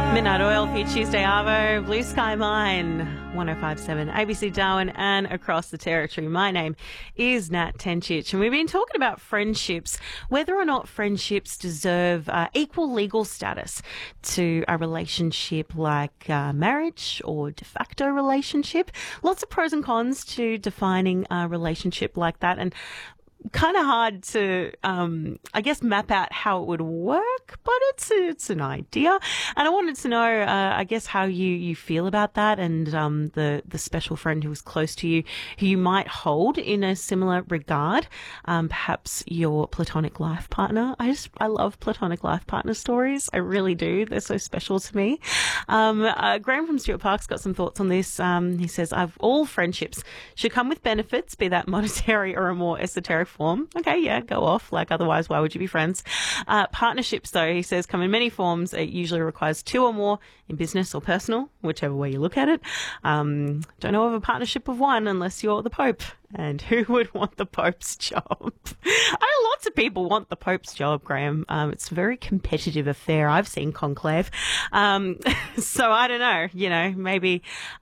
Midnight Oil for your Tuesday Arvo, Blue Sky Mine, 105.7 ABC Darwin and across the territory. My name is Nat Tencic, and we've been talking about friendships, whether or not friendships deserve equal legal status to a relationship like marriage or de facto relationship. Lots of pros and cons to defining a relationship like that, and kind of hard to, I guess, map out how it would work, but it's an idea. And I wanted to know, I guess, how you feel about that, and the special friend who was close to you, who you might hold in a similar regard, perhaps your platonic life partner. I love platonic life partner stories. I really do. They're so special to me. Graham from Stuart Park's got some thoughts on this. He says, all friendships should come with benefits, be that monetary or a more esoteric form. Okay, yeah, go off. Like, otherwise, why would you be friends? Partnerships, though, he says, come in many forms. It usually requires two or more in business or personal, whichever way you look at it. Don't know of a partnership of one unless you're the Pope. And who would want the Pope's job? I know lots of people want the Pope's job, Graham. It's a very competitive affair. I've seen Conclave. So I don't know, maybe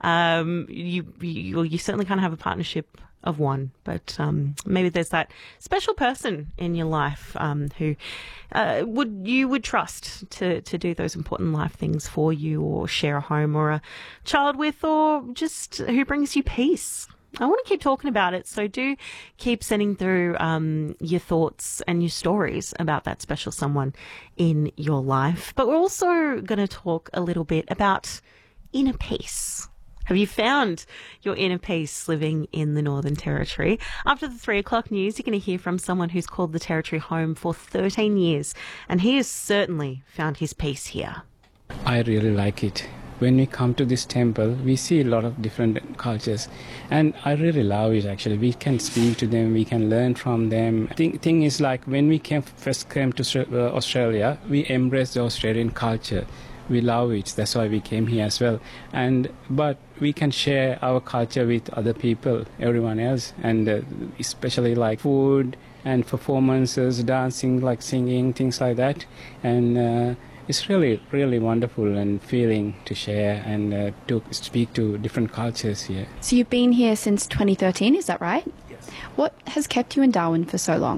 you certainly can't have a partnership of one, but maybe there's that special person in your life who you would trust to do those important life things for you, or share a home or a child with, or just who brings you peace. I want to keep talking about it, so do keep sending through your thoughts and your stories about that special someone in your life. But we're also going to talk a little bit about inner peace. Have you found your inner peace living in the Northern Territory? After the 3 o'clock news, you're going to hear from someone who's called the Territory home for 13 years, and he has certainly found his peace here. I really like it. When we come to this temple, we see a lot of different cultures, and I really love it, actually. We can speak to them, we can learn from them. Thing is, like, when we first came to Australia, we embraced the Australian culture. We love it. That's why we came here as well. But we can share our culture with other people, everyone else, and especially like food and performances, dancing, like singing, things like that. And it's really, really wonderful and feeling to share and to speak to different cultures here. So you've been here since 2013, is that right? Yes. What has kept you in Darwin for so long?